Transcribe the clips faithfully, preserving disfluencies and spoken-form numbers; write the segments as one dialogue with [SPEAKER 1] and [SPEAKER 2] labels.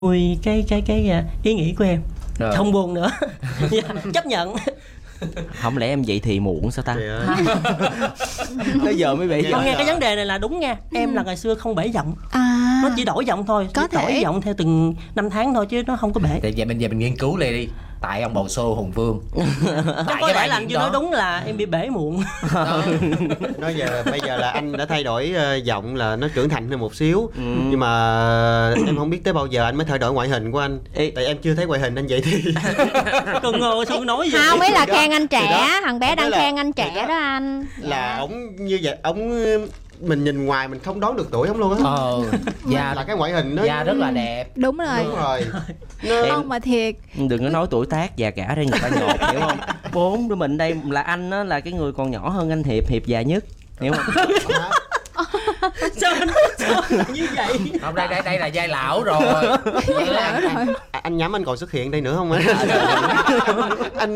[SPEAKER 1] nuôi cái cái cái ý nghĩ của em. Rồi. Không buồn nữa. Chấp nhận.
[SPEAKER 2] Không lẽ em dậy thì muộn sao ta? Tới giờ mới bị.
[SPEAKER 1] Con nghe cái vấn đề này là đúng nha. Em ừ. là ngày xưa không bể giọng.
[SPEAKER 3] À.
[SPEAKER 1] Nó chỉ đổi giọng thôi.
[SPEAKER 3] Có
[SPEAKER 1] chỉ
[SPEAKER 3] thể.
[SPEAKER 1] Đổi giọng theo từng năm tháng thôi chứ nó không có bể.
[SPEAKER 4] Thì vậy mình giờ mình nghiên cứu lại đi. Tại ông bầu xô Hùng Vương.
[SPEAKER 1] Không có lẽ là anh chưa nói đúng là em bị bể muộn.
[SPEAKER 5] Nói giờ bây giờ là anh đã thay đổi uh, giọng là nó trưởng thành hơn một xíu. Ừ. Nhưng mà em không biết tới bao giờ anh mới thay đổi ngoại hình của anh. Ê. Tại em chưa thấy ngoại hình anh vậy thì.
[SPEAKER 1] Con ngô sao nói gì?
[SPEAKER 3] Không, ấy là khen anh trẻ, thằng bé đang khen anh trẻ đó, đó anh.
[SPEAKER 5] Là ổng như vậy, ổng mình nhìn ngoài mình không đoán được tuổi ổng luôn á.
[SPEAKER 4] Ờ,
[SPEAKER 5] da là cái ngoại hình nó
[SPEAKER 4] da rất là đẹp.
[SPEAKER 3] Đúng rồi.
[SPEAKER 5] Đúng rồi.
[SPEAKER 3] Nó... Không mà thiệt.
[SPEAKER 2] Đừng có nói tuổi tác già cả đây người ta nhột, hiểu không? Bốn đứa mình đây là anh á, là cái người còn nhỏ hơn anh Hiệp, Hiệp già nhất, hiểu không?
[SPEAKER 1] Sao anh sao như vậy?
[SPEAKER 4] Không, đây đây đây là giai lão rồi.
[SPEAKER 3] Giai lão rồi.
[SPEAKER 5] À, anh nhắm anh còn xuất hiện đây nữa không á? Anh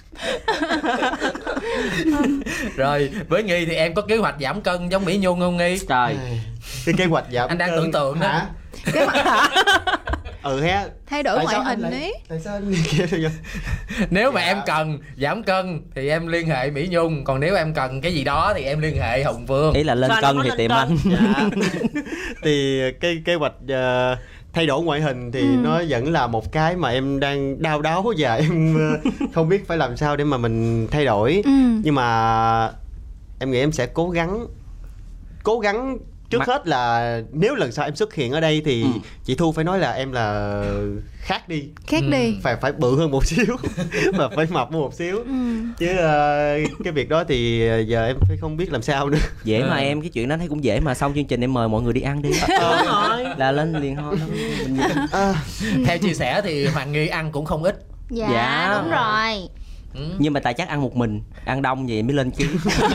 [SPEAKER 4] rồi với Nghi thì em có kế hoạch giảm cân giống Mỹ Nhung không Nghi?
[SPEAKER 2] Trời,
[SPEAKER 5] cái kế hoạch giảm
[SPEAKER 4] anh đang
[SPEAKER 5] cân.
[SPEAKER 4] tưởng tượng đó.
[SPEAKER 5] Hả?
[SPEAKER 3] Cái mặt...
[SPEAKER 5] ừ ha.
[SPEAKER 3] Thay đổi ngoại hình đấy.
[SPEAKER 5] Tại sao anh kia vậy?
[SPEAKER 4] Nếu mà dạ. em cần giảm cân thì em liên hệ Mỹ Nhung, còn nếu em cần cái gì đó thì em liên hệ Hùng Vương.
[SPEAKER 2] Ý là lên
[SPEAKER 1] Sao
[SPEAKER 2] cân thì tìm anh.
[SPEAKER 5] Dạ. Thì cái kế hoạch uh, thay đổi ngoại hình thì ừ. nó vẫn là một cái mà em đang đau đáu và em uh, không biết phải làm sao để mà mình thay đổi. Ừ. Nhưng mà em nghĩ em sẽ cố gắng cố gắng trước Mặt... hết là nếu lần sau em xuất hiện ở đây thì ừ. chị Thu phải nói là em là khác đi.
[SPEAKER 3] Khác ừ. đi.
[SPEAKER 5] Phải phải bự hơn một xíu và phải mập hơn một xíu. Ừ. Chứ uh, cái việc đó thì giờ em phải không biết làm sao nữa.
[SPEAKER 2] Dễ mà em, cái chuyện đó thấy cũng dễ mà. Xong chương trình em mời mọi người đi ăn đi. Ờ, rồi. Là lên liền thôi.
[SPEAKER 4] À, theo chia sẻ thì Hoàng Nghi ăn cũng không ít.
[SPEAKER 3] Dạ, dạ. Đúng rồi.
[SPEAKER 2] Ừ. Nhưng mà tại chắc ăn một mình, ăn đông vậy mới lên ký.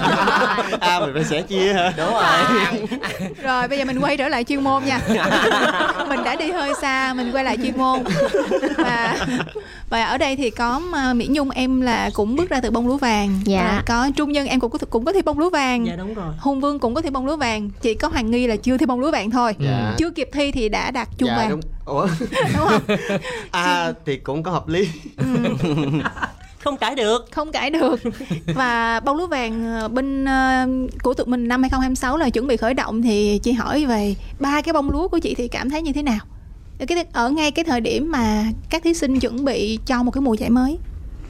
[SPEAKER 5] À mình phải sẻ chia hả?
[SPEAKER 2] Đúng rồi.
[SPEAKER 3] Rồi bây giờ mình quay trở lại chuyên môn nha. Mình đã đi hơi xa, mình quay lại chuyên môn. Và và ở đây thì có Mỹ Nhung em là cũng bước ra từ bông lúa vàng. Dạ. Và có Trung Nhân em cũng có cũng có thi bông lúa vàng.
[SPEAKER 1] Dạ đúng rồi.
[SPEAKER 3] Hùng Vương cũng có thi bông lúa vàng. Chỉ có Hoàng Nghi là chưa thi bông lúa vàng thôi. Dạ. Chưa kịp thi thì đã đạt chuông
[SPEAKER 5] dạ,
[SPEAKER 3] vàng.
[SPEAKER 5] Đúng. Ủa? Đúng không? À thì cũng có hợp lý. Ừ.
[SPEAKER 1] Không cãi được.
[SPEAKER 3] Không cãi được. Và bông lúa vàng bên uh, của tụi mình năm hai không hai sáu là chuẩn bị khởi động, thì chị hỏi về ba cái bông lúa của chị thì cảm thấy như thế nào? Ở, cái, ở ngay cái thời điểm mà các thí sinh chuẩn bị cho một cái mùa giải mới.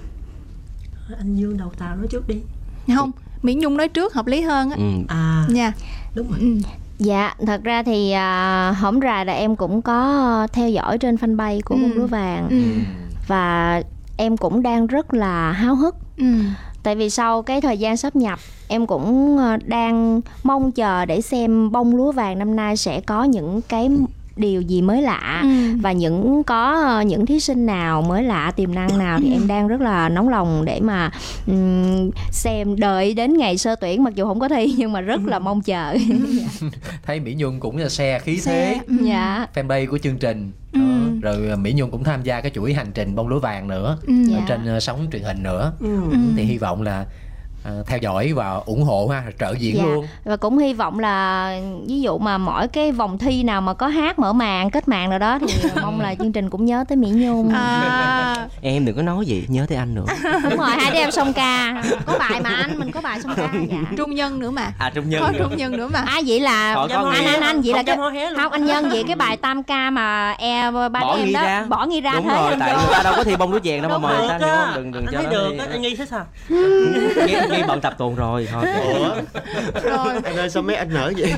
[SPEAKER 1] Anh Dương đầu tàu nói trước đi.
[SPEAKER 3] Không, Mỹ Nhung nói trước hợp lý hơn á.
[SPEAKER 2] Ừ.
[SPEAKER 1] À
[SPEAKER 3] nha.
[SPEAKER 1] Đúng rồi.
[SPEAKER 6] Ừ. Dạ, thật ra thì à, hổm rày là em cũng có theo dõi trên fanpage của bông lúa vàng. Ừ. Và em cũng đang rất là háo hức. Ừ. Tại vì sau cái thời gian sáp nhập, em cũng đang mong chờ để xem bông lúa vàng năm nay sẽ có những cái điều gì mới lạ. Ừ. Và những có những thí sinh nào mới lạ, tiềm năng nào thì em đang rất là nóng lòng để mà um, xem, đợi đến ngày sơ tuyển, mặc dù không có thi nhưng mà rất là mong chờ.
[SPEAKER 4] Thấy Mỹ Nhung cũng là share khí
[SPEAKER 3] Xe.
[SPEAKER 4] thế.
[SPEAKER 3] Ừ. Dạ.
[SPEAKER 4] Fanpage của chương trình.
[SPEAKER 3] Ừ.
[SPEAKER 4] Đó. Rồi Mỹ Nhung cũng tham gia cái chuỗi hành trình bông lúa vàng nữa. Ừ. Ở dạ. trên uh, sóng truyền hình nữa. Ừ. Thì hy vọng là Uh, theo dõi và ủng hộ ha, trợ diễn dạ. luôn.
[SPEAKER 6] Và cũng hy vọng là ví dụ mà mỗi cái vòng thi nào mà có hát mở màn, kết màn nào đó thì mong là chương trình cũng nhớ tới Mỹ Nhung.
[SPEAKER 3] À.
[SPEAKER 2] Em đừng có nói gì, nhớ tới anh nữa.
[SPEAKER 6] Đúng rồi, hai đứa em song ca. Có bài mà anh, mình có bài song ca. Dạ.
[SPEAKER 3] Trung Nhân nữa mà.
[SPEAKER 2] À Trung Nhân.
[SPEAKER 3] Có Trung Nhân nữa mà.
[SPEAKER 6] À vậy là
[SPEAKER 2] Thôi,
[SPEAKER 6] anh, anh anh anh vậy là cái... không anh Nhân vậy cái bài tam ca mà e ba
[SPEAKER 2] bỏ
[SPEAKER 6] em đó
[SPEAKER 2] ra.
[SPEAKER 6] bỏ Nghi ra.
[SPEAKER 2] Đúng
[SPEAKER 6] thế
[SPEAKER 2] rồi, tại người ta đâu có thi bông lúa vàng đâu mà mời người ta, hiểu không? Đừng đừng
[SPEAKER 1] anh
[SPEAKER 2] cho
[SPEAKER 1] thấy
[SPEAKER 2] nó
[SPEAKER 1] được,
[SPEAKER 2] đi.
[SPEAKER 1] anh Nghi thế sao?
[SPEAKER 2] Nghi bận tập tuồng rồi thôi.
[SPEAKER 5] Ủa?
[SPEAKER 3] Rồi.
[SPEAKER 5] Anh ơi sao mấy anh nở vậy?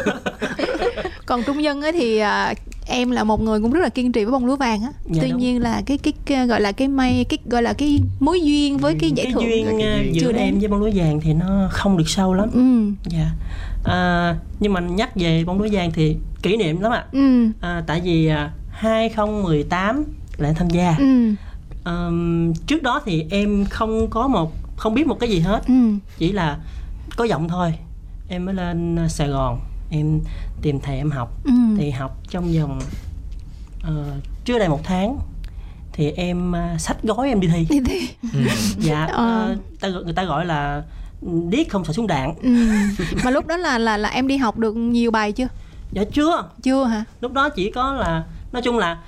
[SPEAKER 3] Còn Trung Nhân ấy thì à, em là một người cũng rất là kiên trì với bông lúa vàng á. Dạ, tuy đúng. nhiên là cái, cái cái gọi là cái may cái gọi là cái mối duyên với cái giải
[SPEAKER 1] cái
[SPEAKER 3] thưởng
[SPEAKER 1] duyên
[SPEAKER 5] uh,
[SPEAKER 1] giữa em với bông lúa vàng thì nó không được sâu lắm.
[SPEAKER 3] Ừ.
[SPEAKER 1] Dạ. À, nhưng mà nhắc về bông lúa vàng thì kỷ niệm lắm ạ. À. Ừ. À, tại vì à, hai không một tám là em tham gia. Ừ. À, trước đó thì em không có một không biết một cái gì hết. Ừ. Chỉ là có giọng thôi. Em mới lên Sài Gòn, em tìm thầy em học. Ừ. Thì học trong vòng uh, chưa đầy một tháng thì em uh, xách gói em đi thi.
[SPEAKER 3] Đi thi.
[SPEAKER 1] Ừ. Dạ. Uh, ta, người ta gọi là điếc không sợ súng đạn.
[SPEAKER 3] Ừ. Mà lúc đó là là là em đi học được nhiều bài chưa?
[SPEAKER 1] Dạ chưa.
[SPEAKER 3] Chưa hả?
[SPEAKER 1] Lúc đó chỉ có là nói chung là